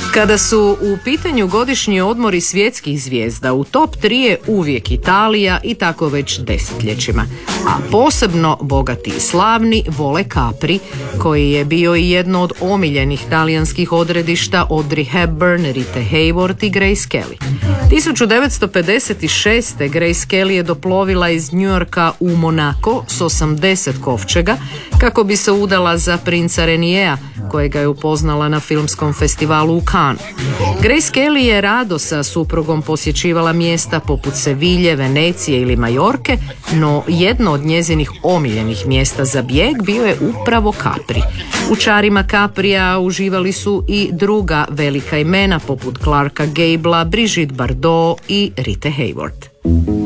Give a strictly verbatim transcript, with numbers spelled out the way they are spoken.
Kada su u pitanju godišnji odmori svjetskih zvijezda, u top tri je uvijek Italija i tako već desetljećima. A posebno bogati i slavni vole Capri, koji je bio i jedno od omiljenih talijanskih odredišta Audrey Hepburn, Rite Hayworth i Grace Kelly. tisuću devetsto pedeset šeste. Grace Kelly je doplovila iz New Yorka u Monako s osamdeset kovčega kako bi se udala za princa Reniera, kojega je upoznala na filmskom festivalu u Cannes. Grace Kelly je rado sa suprugom posjećivala mjesta poput Sevilje, Venecije ili Majorke, no jedno od njezinih omiljenih mjesta za bijeg bio je upravo Capri. U čarima Caprija uživali su i druga velika imena poput Clarka Gablea, Brigitte Bardot i Rite Hayworth.